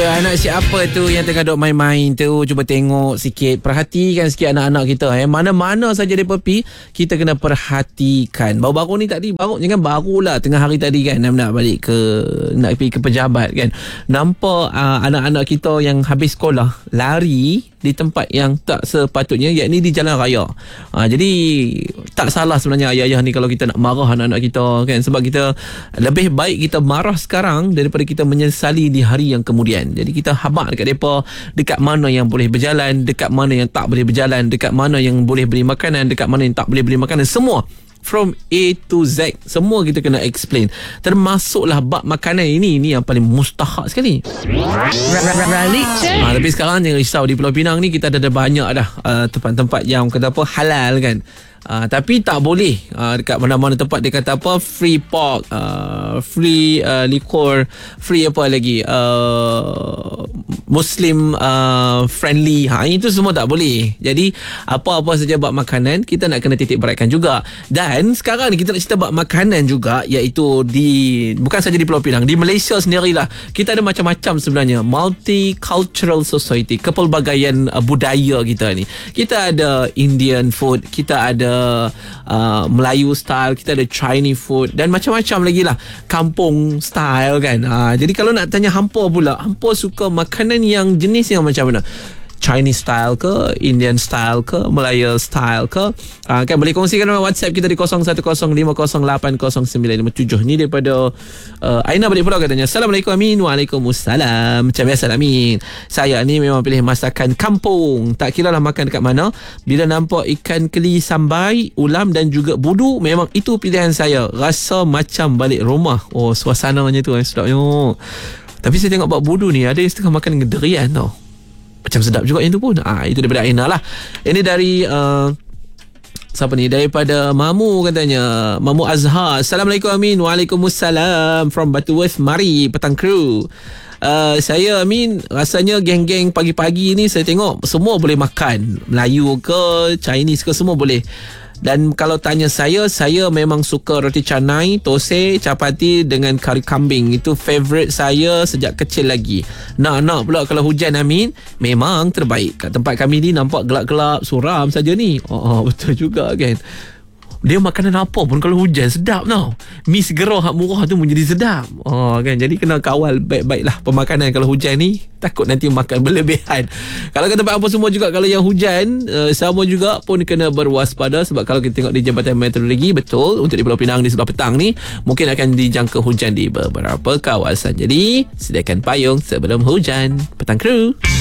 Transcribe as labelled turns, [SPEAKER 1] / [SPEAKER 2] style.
[SPEAKER 1] Anak siapa tu yang tengah duk main-main tu? Cuba tengok sikit, perhatikan sikit anak-anak kita. Mana-mana saja dia pergi, kita kena perhatikan. Baru-baru ni tadi, jangan barulah tengah hari tadi kan, nak balik nak pergi ke pejabat kan. Nampak anak-anak kita yang habis sekolah lari di tempat yang tak sepatutnya, yakni di jalan raya. Jadi tak salah sebenarnya ayah-ayah ni kalau kita nak marah anak-anak kita kan, sebab kita lebih baik kita marah sekarang daripada kita menyesali di hari yang kemudian. Jadi kita habaq dekat mereka, dekat mana yang boleh berjalan, dekat mana yang tak boleh berjalan, dekat mana yang boleh beli makanan, dekat mana yang tak boleh beli makanan, semua from A to Z, semua kita kena explain. Termasuklah bab makanan ini yang paling mustahak sekali. Tapi sekarang jangan risau, di Pulau Pinang ni kita ada banyak dah tempat-tempat yang kata apa halal kan. Tapi tak boleh dekat mana-mana tempat dia kata apa free pork, free liquor, free apa lagi, Muslim friendly. Itu semua tak boleh. Jadi apa-apa saja bab makanan kita nak kena titik beratkan juga. Dan sekarang ni kita nak cerita bab makanan juga, iaitu bukan saja di Pulau Pinang, di Malaysia sendirilah kita ada macam-macam sebenarnya, multicultural society, kepelbagaian budaya kita ni. Kita ada Indian food, kita ada Melayu style, kita ada Chinese food dan macam-macam lagi lah, kampung style kan. Jadi kalau nak tanya hampa pula, hampa suka makanan yang jenis yang macam mana? Chinese style ke, Indian style ke, Melayu style ke? Kan boleh kongsikan dalam WhatsApp kita di 0150809057. Ni daripada Aina balik pulau katanya. Assalamualaikum Amin. Waalaikumsalam. Macam biasa Amin, saya ni memang pilih masakan kampung, tak kira lah makan dekat mana. Bila nampak ikan keli sambai, ulam dan juga budu, memang itu pilihan saya. Rasa macam balik rumah. Oh, suasananya tu sedapnya. Tapi saya tengok bab budu ni, ada yang setengah makan dengan derian tau. Macam sedap juga yang tu pun. Itu daripada Aina lah. Ini dari siapa ni? Daripada Mamu katanya. Mamu Azhar. Assalamualaikum Amin. Waalaikumsalam. From Butterworth, mari petang kru. Saya Amin, rasanya geng-geng pagi-pagi ni saya tengok semua boleh makan, Melayu ke Chinese ke semua boleh. Dan kalau tanya saya memang suka roti canai, tosai, capati dengan kari kambing. Itu favourite saya sejak kecil lagi. Nak pula kalau hujan Amin, memang terbaik. Kat tempat kami ni nampak gelap-gelap, suram saja ni. Betul juga kan. Dia makanan apa pun kalau hujan sedap tau. Mi segera hak murah tu pun jadi sedap. Kan, jadi kena kawal baik-baik lah pemakanan kalau hujan ni. Takut nanti makan berlebihan. Kalau ke tempat apa semua juga, kalau yang hujan sama juga pun kena berwaspada. Sebab kalau kita tengok di Jabatan Meteorologi, betul untuk di Pulau Pinang di sebelah petang ni mungkin akan dijangka hujan di beberapa kawasan. Jadi sediakan payung sebelum hujan. Petang kru.